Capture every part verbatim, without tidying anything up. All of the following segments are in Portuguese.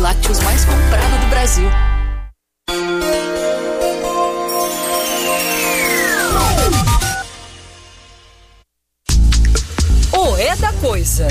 lácteos mais comprado do Brasil. O É da Coisa.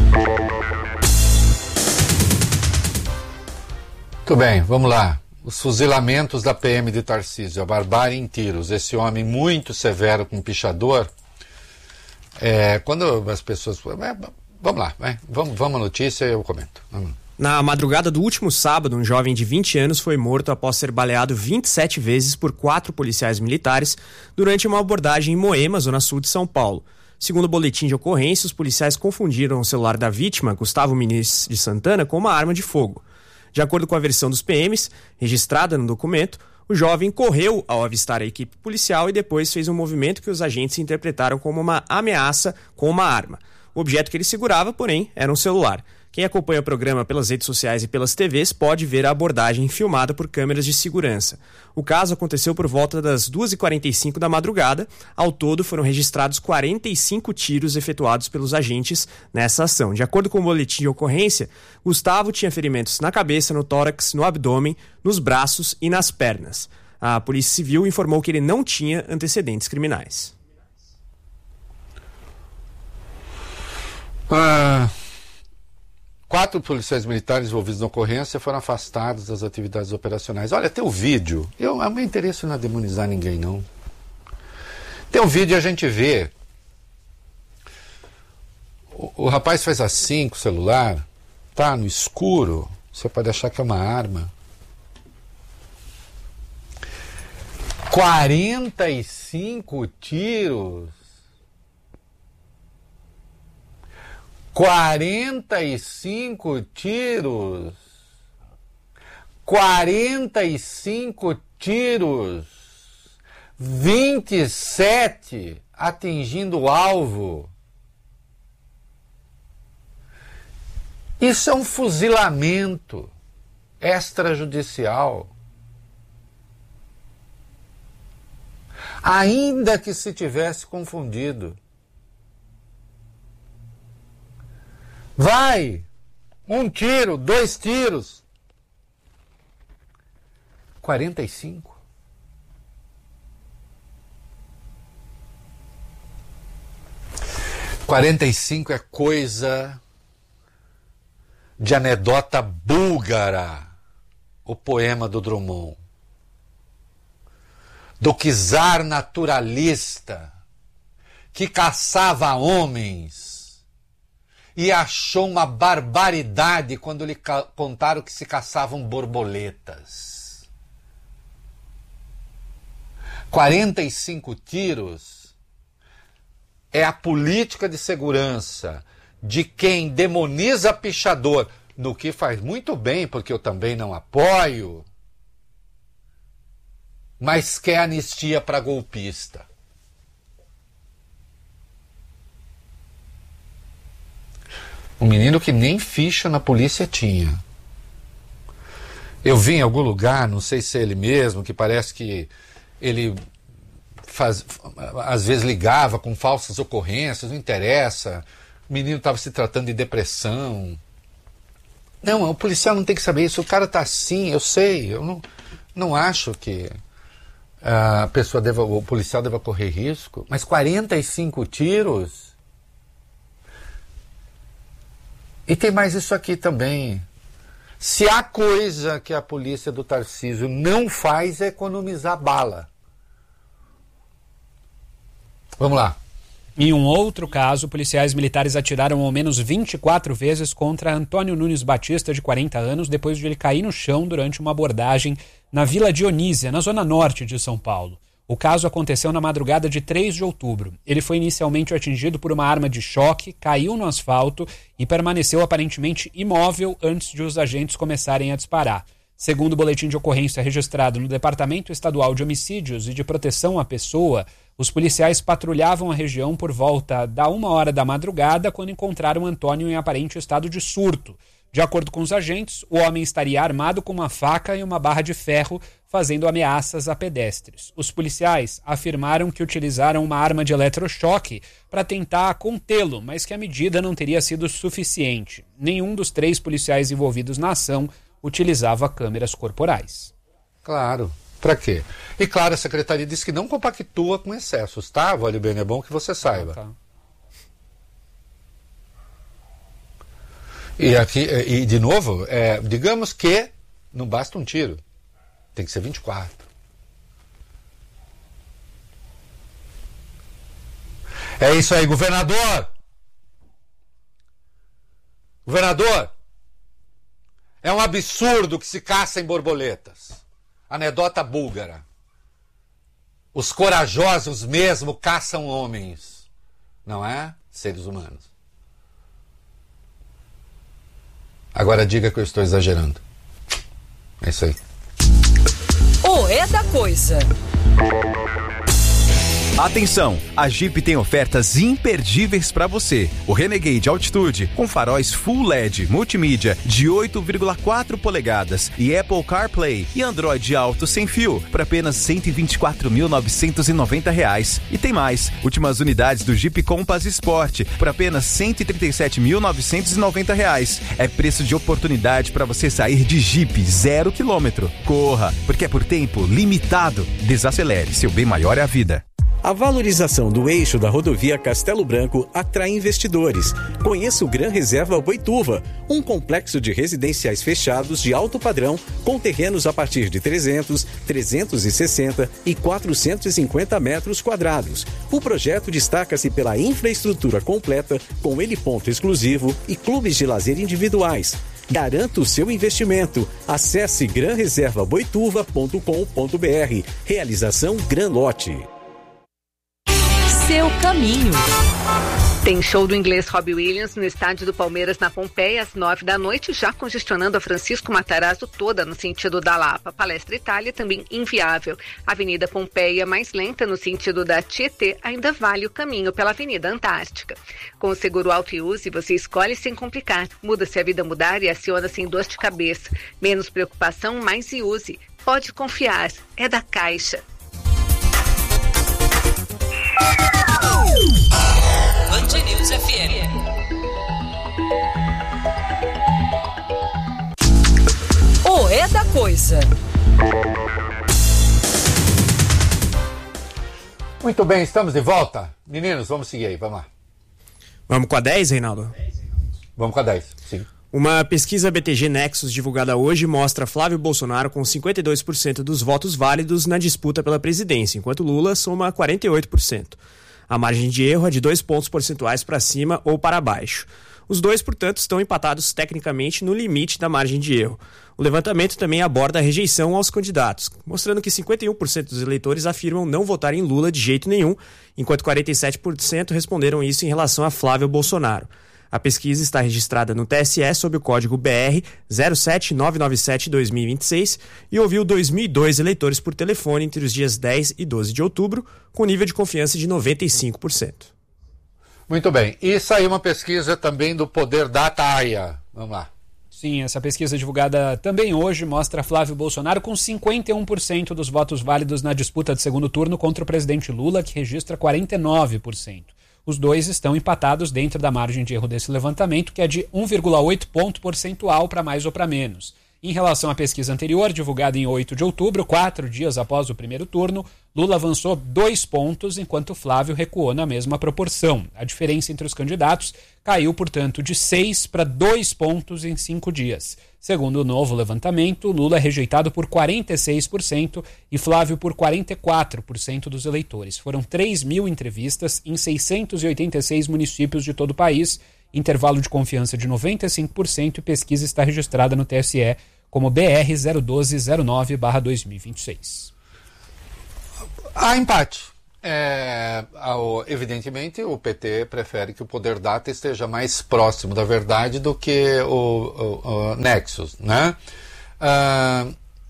Muito bem, vamos lá. Os fuzilamentos da P M de Tarcísio, a barbárie em tiros. Esse homem muito severo com pichador. É, quando as pessoas... É, vamos lá, vai. Vamos, vamos à notícia e eu comento. Vamos. Na madrugada do último sábado, um jovem de vinte anos foi morto após ser baleado vinte e sete vezes por quatro policiais militares durante uma abordagem em Moema, zona sul de São Paulo. Segundo o boletim de ocorrência, os policiais confundiram o celular da vítima, Gustavo Muniz de Santana, com uma arma de fogo. De acordo com a versão dos P Ms, registrada no documento, o jovem correu ao avistar a equipe policial e depois fez um movimento que os agentes interpretaram como uma ameaça com uma arma. O objeto que ele segurava, porém, era um celular. Quem acompanha o programa pelas redes sociais e pelas T Vs pode ver a abordagem filmada por câmeras de segurança. O caso aconteceu por volta das duas e quarenta e cinco da madrugada. Ao todo, foram registrados quarenta e cinco tiros efetuados pelos agentes nessa ação. De acordo com o boletim de ocorrência, Gustavo tinha ferimentos na cabeça, no tórax, no abdômen, nos braços e nas pernas. A Polícia Civil informou que ele não tinha antecedentes criminais. Ah... Quatro policiais militares envolvidos na ocorrência foram afastados das atividades operacionais. Olha, tem o vídeo. Eu, o meu interesse não é demonizar ninguém, não. Tem um vídeo e a gente vê. O, o rapaz faz assim com o celular, tá no escuro, você pode achar que é uma arma. quarenta e cinco tiros. quarenta e cinco tiros, quarenta e cinco tiros, vinte e sete atingindo o alvo. Isso é um fuzilamento extrajudicial. Ainda que se tivesse confundido. Vai, um tiro, dois tiros. quarenta e cinco. quarenta e cinco é coisa de anedota búlgara, o poema do Drummond. Do czar naturalista que caçava homens e achou uma barbaridade quando lhe contaram que se caçavam borboletas. quarenta e cinco tiros é a política de segurança de quem demoniza pichador, no que faz muito bem, porque eu também não apoio, mas quer anistia para golpista. Um menino que nem ficha na polícia tinha. Eu vi em algum lugar, não sei se é ele mesmo, que parece que ele faz, às vezes ligava com falsas ocorrências, não interessa. O menino estava se tratando de depressão. Não, o policial não tem que saber isso. O cara está assim, eu sei. Eu não, não acho que a pessoa deva, o policial deva correr risco. Mas quarenta e cinco tiros... E tem mais isso aqui também. Se há coisa que a polícia do Tarcísio não faz é economizar bala. Vamos lá. Em um outro caso, policiais militares atiraram ao menos vinte e quatro vezes contra Antônio Nunes Batista, de quarenta anos, depois de ele cair no chão durante uma abordagem na Vila Dionísia, na zona norte de São Paulo. O caso aconteceu na madrugada de três de outubro. Ele foi inicialmente atingido por uma arma de choque, caiu no asfalto e permaneceu aparentemente imóvel antes de os agentes começarem a disparar. Segundo o boletim de ocorrência registrado no Departamento Estadual de Homicídios e de Proteção à Pessoa, os policiais patrulhavam a região por volta da uma hora da madrugada quando encontraram Antônio em aparente estado de surto. De acordo com os agentes, o homem estaria armado com uma faca e uma barra de ferro, fazendo ameaças a pedestres. Os policiais afirmaram que utilizaram uma arma de eletrochoque para tentar contê-lo, mas que a medida não teria sido suficiente. Nenhum dos três policiais envolvidos na ação utilizava câmeras corporais. Claro. Para quê? E claro, a secretaria disse que não compactua com excessos, tá? Vale bem, é bom que você saiba. Tá. E aqui, e de novo, é, digamos que não basta um tiro, tem que ser vinte e quatro. É isso aí, governador! Governador! É um absurdo que se caçem borboletas. Anedota búlgara. Os corajosos mesmo caçam homens, não é? Seres humanos. Agora diga que eu estou exagerando. É isso aí. O É da Coisa. Atenção, a Jeep tem ofertas imperdíveis para você. O Renegade Altitude com faróis Full L E D, multimídia de oito vírgula quatro polegadas e Apple CarPlay e Android Auto sem fio por apenas cento e vinte e quatro mil novecentos e noventa reais. E tem mais, últimas unidades do Jeep Compass Sport por apenas cento e trinta e sete mil novecentos e noventa reais. É preço de oportunidade para você sair de Jeep zero quilômetro. Corra, porque é por tempo limitado. Desacelere, seu bem maior é a vida. A valorização do eixo da rodovia Castelo Branco atrai investidores. Conheça o Gran Reserva Boituva, um complexo de residenciais fechados de alto padrão com terrenos a partir de trezentos, trezentos e sessenta e quatrocentos e cinquenta metros quadrados. O projeto destaca-se pela infraestrutura completa, com heliponto exclusivo e clubes de lazer individuais. Garanta o seu investimento. Acesse gran reserva boituva ponto com ponto br. Realização Gran Lote. Seu caminho. Tem show do inglês Robbie Williams no estádio do Palmeiras na Pompeia às nove da noite, já congestionando a Francisco Matarazzo toda no sentido da Lapa. Palestra Itália também inviável. Avenida Pompeia mais lenta no sentido da Tietê ainda vale o caminho pela Avenida Antártica. Com o seguro Auto e Use, você escolhe sem complicar. Muda-se a vida mudar e aciona sem dor de cabeça. Menos preocupação, mais Use. Pode confiar. É da Caixa. Band News F M. O É da Coisa. Muito bem, estamos de volta. Meninos, vamos seguir aí, vamos lá. Vamos com a dez, Reinaldo? Vamos com a dez, sim. Uma pesquisa B T G Nexus divulgada hoje mostra Flávio Bolsonaro com cinquenta e dois por cento dos votos válidos na disputa pela presidência, enquanto Lula soma quarenta e oito por cento. A margem de erro é de dois pontos percentuais para cima ou para baixo. Os dois, portanto, estão empatados tecnicamente no limite da margem de erro. O levantamento também aborda a rejeição aos candidatos, mostrando que cinquenta e um por cento dos eleitores afirmam não votar em Lula de jeito nenhum, enquanto quarenta e sete por cento responderam isso em relação a Flávio Bolsonaro. A pesquisa está registrada no T S E sob o código B R zero sete nove nove sete barra dois mil e vinte e seis e ouviu dois mil e dois eleitores por telefone entre os dias dez e doze de outubro, com nível de confiança de noventa e cinco por cento. Muito bem. E saiu uma pesquisa também do Poder Data A I A. Vamos lá. Sim, essa pesquisa divulgada também hoje mostra Flávio Bolsonaro com cinquenta e um por cento dos votos válidos na disputa de segundo turno contra o presidente Lula, que registra quarenta e nove por cento. Os dois estão empatados dentro da margem de erro desse levantamento, que é de um vírgula oito ponto percentual para mais ou para menos. Em relação à pesquisa anterior, divulgada em oito de outubro, quatro dias após o primeiro turno, Lula avançou dois pontos, enquanto Flávio recuou na mesma proporção. A diferença entre os candidatos caiu, portanto, de seis para dois pontos em cinco dias. Segundo o novo levantamento, Lula é rejeitado por quarenta e seis por cento e Flávio por quarenta e quatro por cento dos eleitores. Foram três mil entrevistas em seiscentos e oitenta e seis municípios de todo o país, intervalo de confiança de noventa e cinco por cento e pesquisa está registrada no T S E como B R zero um dois zero nove barra dois mil e vinte e seis. Há empate. É, ao, evidentemente, o P T prefere que o Poder Data esteja mais próximo da verdade do que o, o, o Nexus, né? Ah,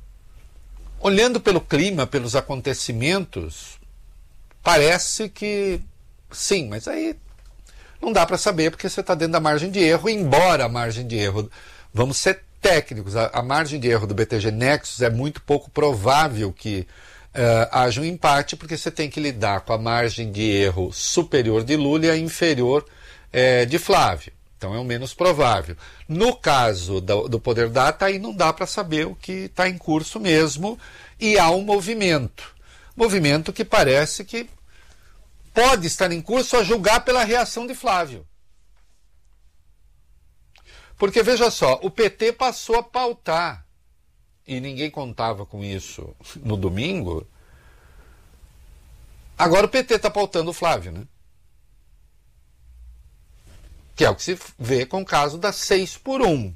olhando pelo clima, pelos acontecimentos, parece que sim, mas aí não dá para saber porque você está dentro da margem de erro, embora a margem de erro, vamos ser técnicos, a, a margem de erro do B T G Nexus é muito pouco provável que Uh, haja um empate, porque você tem que lidar com a margem de erro superior de Lula e a inferior uh, de Flávio. Então é o menos provável. No caso do, do Poder Data, aí não dá para saber o que está em curso mesmo, e há um movimento. Movimento que parece que pode estar em curso a julgar pela reação de Flávio. Porque, veja só, o P T passou a pautar, e ninguém contava com isso no domingo. Agora o P T está pautando o Flávio, né? Que é o que se vê com o caso da seis por um.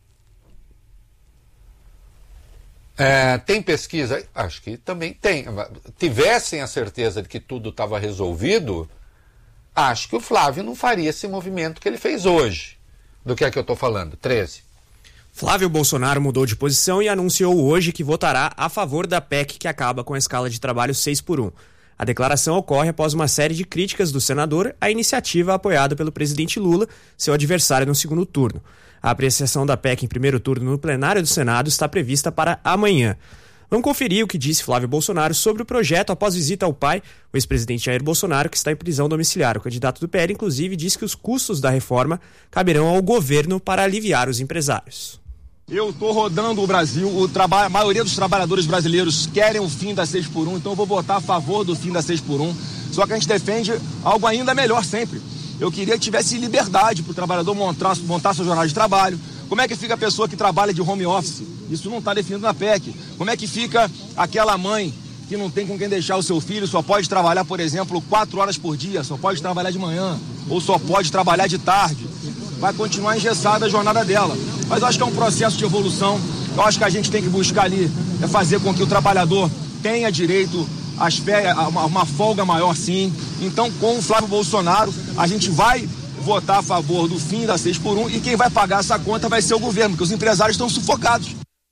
É, tem pesquisa? Acho que também tem. Tivessem a certeza de que tudo estava resolvido, acho que o Flávio não faria esse movimento que ele fez hoje. Do que é que eu estou falando? treze. Flávio Bolsonaro mudou de posição e anunciou hoje que votará a favor da P E C que acaba com a escala de trabalho seis por um. A declaração ocorre após uma série de críticas do senador à iniciativa apoiada pelo presidente Lula, seu adversário no segundo turno. A apreciação da P E C em primeiro turno no plenário do Senado está prevista para amanhã. Vamos conferir o que disse Flávio Bolsonaro sobre o projeto após visita ao pai, o ex-presidente Jair Bolsonaro, que está em prisão domiciliar. O candidato do P L, inclusive, disse que os custos da reforma caberão ao governo para aliviar os empresários. Eu estou rodando o Brasil, o traba- a maioria dos trabalhadores brasileiros querem o fim da seis por um, então eu vou votar a favor do fim da seis por um. Só que a gente defende algo ainda melhor sempre. Eu queria que tivesse liberdade para o trabalhador montar, montar sua jornada de trabalho. Como é que fica a pessoa que trabalha de home office? Isso não está definido na P E C. Como é que fica aquela mãe que não tem com quem deixar o seu filho, só pode trabalhar, por exemplo, quatro horas por dia, só pode trabalhar de manhã, ou só pode trabalhar de tarde? Vai continuar engessada a jornada dela. Mas eu acho que é um processo de evolução. Eu acho que a gente tem que buscar ali é fazer com que o trabalhador tenha direito às férias, a uma, uma folga maior, sim. Então, com o Flávio Bolsonaro, a gente vai votar a favor do fim da seis por um e quem vai pagar essa conta vai ser o governo, porque os empresários estão sufocados.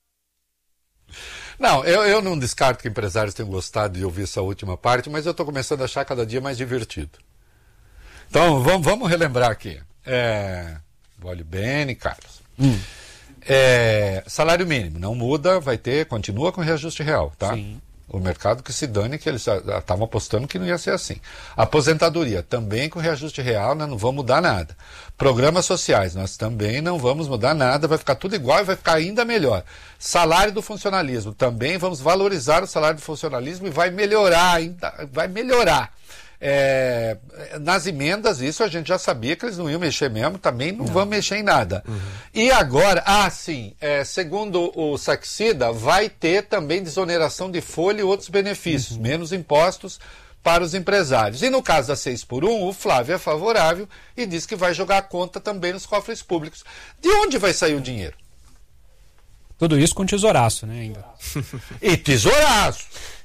Não, eu, eu não descarto que empresários tenham gostado de ouvir essa última parte, mas eu estou começando a achar cada dia mais divertido. Então, vamos, vamos relembrar aqui. É, olhe bem, Carlos. Hum. É, salário mínimo não muda, vai ter, continua com reajuste real, tá? Sim. O mercado que se dane, que eles estavam apostando que não ia ser assim. Aposentadoria também com reajuste real, nós não vamos mudar nada. Programas sociais, nós também não vamos mudar nada, vai ficar tudo igual e vai ficar ainda melhor. Salário do funcionalismo, também vamos valorizar o salário do funcionalismo e vai melhorar ainda, vai melhorar. É, nas emendas, isso a gente já sabia que eles não iam mexer mesmo, também não, não. vão mexer em nada. Uhum. E agora, ah, sim, é, segundo o Saxida, vai ter também desoneração de folha e outros benefícios, uhum. menos impostos para os empresários. E no caso da seis por um, o Flávio é favorável e diz que vai jogar a conta também nos cofres públicos. De onde vai sair o dinheiro? Tudo isso com tesouraço, né, ainda. E tesouraço!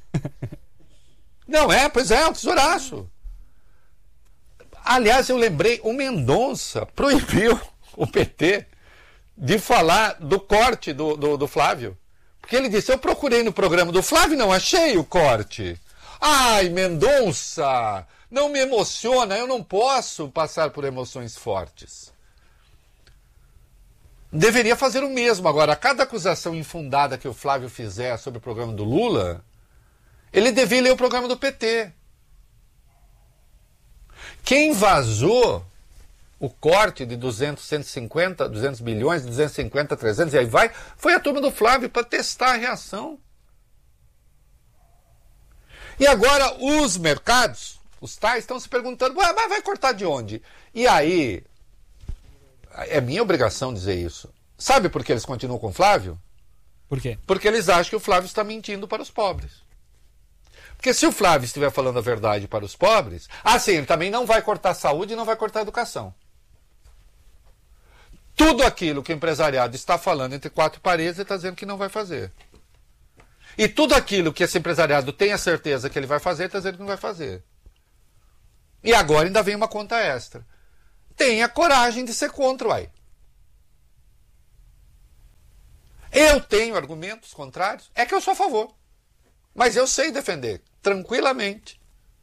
Não é, pois é, um tesouraço. Aliás, eu lembrei, o Mendonça proibiu o P T de falar do corte do, do, do Flávio. Porque ele disse, eu procurei no programa do Flávio e não achei o corte. Ai, Mendonça, não me emociona, eu não posso passar por emoções fortes. Deveria fazer o mesmo. Agora, a cada acusação infundada que o Flávio fizer sobre o programa do Lula, ele devia ler o programa do P T. Quem vazou o corte de duzentos, cento e cinquenta, duzentos bilhões, duzentos e cinquenta, trezentos, e aí vai, foi a turma do Flávio para testar a reação. E agora os mercados, os tais, estão se perguntando, mas vai cortar de onde? E aí, é minha obrigação dizer isso. Sabe por que eles continuam com o Flávio? Por quê? Porque eles acham que o Flávio está mentindo para os pobres. Porque se o Flávio estiver falando a verdade para os pobres, assim, ele também não vai cortar a saúde e não vai cortar a educação. Tudo aquilo que o empresariado está falando entre quatro paredes, ele está dizendo que não vai fazer. E tudo aquilo que esse empresariado tem a certeza que ele vai fazer, ele está dizendo que não vai fazer. E agora ainda vem uma conta extra. Tenha coragem de ser contra, uai. Eu tenho argumentos contrários, é que eu sou a favor. Mas eu sei defender, tranquilamente,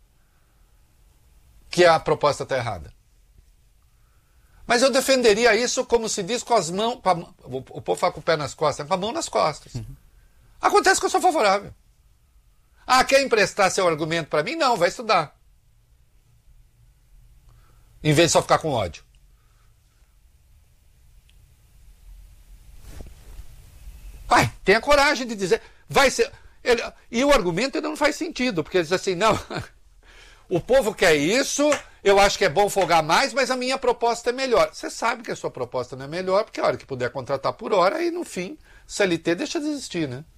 que a proposta está errada. Mas eu defenderia isso, como se diz, com as mãos... Com a, o, o povo fala com o pé nas costas, com a mão nas costas. Uhum. Acontece que eu sou favorável. Ah, quer emprestar seu argumento para mim? Não, vai estudar. Em vez de só ficar com ódio. Tenha coragem de dizer, vai ser... Ele, e o argumento ainda não faz sentido, porque ele diz assim, não, o povo quer isso, eu acho que é bom folgar mais, mas a minha proposta é melhor. Você sabe que a sua proposta não é melhor, porque a hora que puder contratar por hora, aí no fim, C L T deixa de existir, né?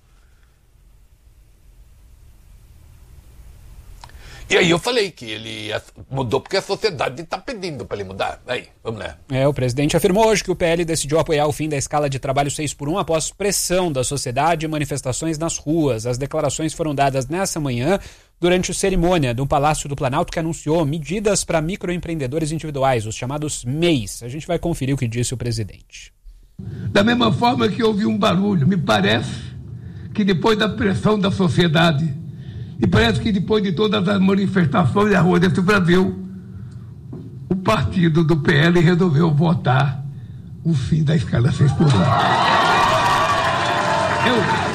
E aí eu falei que ele mudou porque a sociedade está pedindo para ele mudar. Aí, vamos lá. É, o presidente afirmou hoje que o P L decidiu apoiar o fim da escala de trabalho seis por um após pressão da sociedade e manifestações nas ruas. As declarações foram dadas nessa manhã durante a cerimônia do Palácio do Planalto, que anunciou medidas para microempreendedores individuais, os chamados M E Is. A gente vai conferir o que disse o presidente. Da mesma forma que houve um barulho, me parece que depois da pressão da sociedade, e parece que depois de todas as manifestações na rua desse Brasil, o partido do P L resolveu votar o fim da escala seis por um. Eu...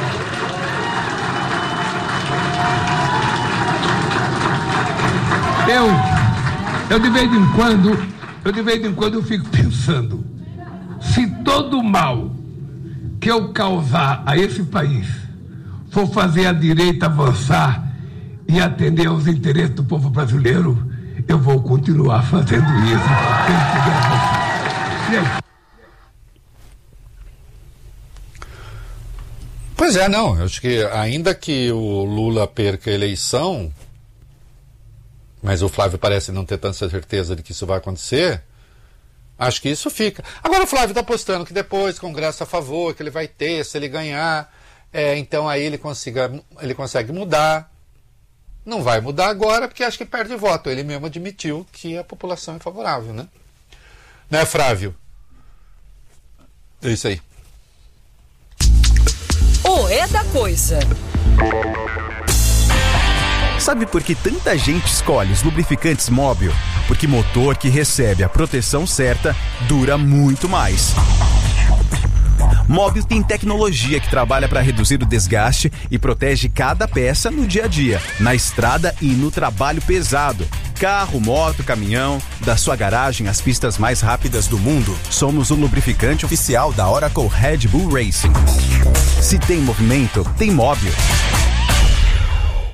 Eu... Eu de vez em quando, eu de vez em quando eu fico pensando, se todo o mal que eu causar a esse país for fazer a direita avançar e atender aos interesses do povo brasileiro, eu vou continuar fazendo isso. Pois é, não, eu acho que ainda que o Lula perca a eleição, mas o Flávio parece não ter tanta certeza de que isso vai acontecer, acho que isso fica. Agora o Flávio está apostando que depois, Congresso a favor, que ele vai ter, se ele ganhar, é, então aí ele, consiga, ele consegue mudar. Não vai mudar agora, porque acho que perde voto. Ele mesmo admitiu que a população é favorável, né? Né, Flávio? É isso aí. O É da Coisa. Sabe por que tanta gente escolhe os lubrificantes Móbil? Porque motor que recebe a proteção certa dura muito mais. Móbil tem tecnologia que trabalha para reduzir o desgaste e protege cada peça no dia a dia, na estrada e no trabalho pesado. Carro, moto, caminhão, da sua garagem às pistas mais rápidas do mundo. Somos o lubrificante oficial da Oracle Red Bull Racing. Se tem movimento, tem Móbil.